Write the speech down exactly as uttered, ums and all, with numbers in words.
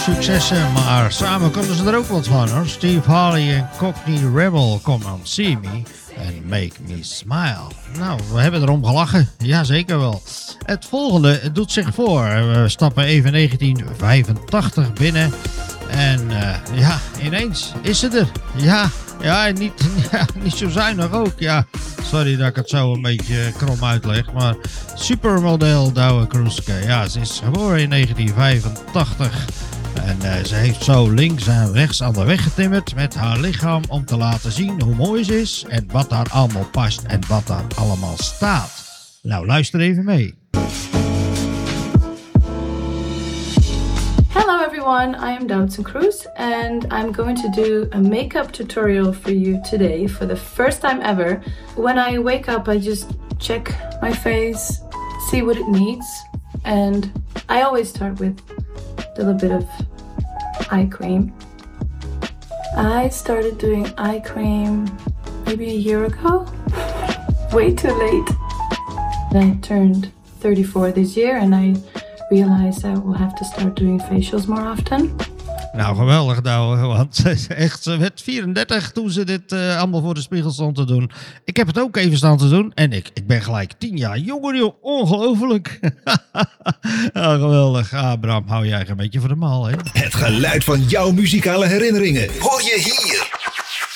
successen, maar samen konden ze er ook wat van hoor. Steve Harley en Cockney Rebel, Come On See Me en Make Me Smile. Nou, we hebben erom gelachen, jazeker wel. Het volgende doet zich voor. We stappen even negentien vijfentachtig binnen en uh, ja, ineens is ze er. Ja, ja, niet, ja, niet zo zuinig ook, ja. Sorry dat ik het zo een beetje krom uitleg, maar supermodel Douwe Kroeske. Ja, ze is geboren in negentien vijfentachtig en uh, ze heeft zo links en rechts aan de weg getimmerd met haar lichaam om te laten zien hoe mooi ze is en wat daar allemaal past en wat daar allemaal staat. Nou, luister even mee. Hello everyone, I am Doutzen Cruz and I'm going to do a makeup tutorial for you today for the first time ever. When I wake up, I just check my face, see what it needs, and I always start with a little bit of eye cream. I started doing eye cream maybe a year ago, way too late. I turned thirty-four this year and I realized I will have to start doing facials more often. Nou, geweldig Douwe, want echt, ze werd vierendertig toen ze dit uh, allemaal voor de spiegel stond te doen. Ik heb het ook even staan te doen en ik, ik ben gelijk tien jaar jonger, joh. Ongelooflijk. Ja, geweldig. Ah, Bram, hou jij een beetje voor de mal, hè? Het geluid van jouw muzikale herinneringen hoor je hier.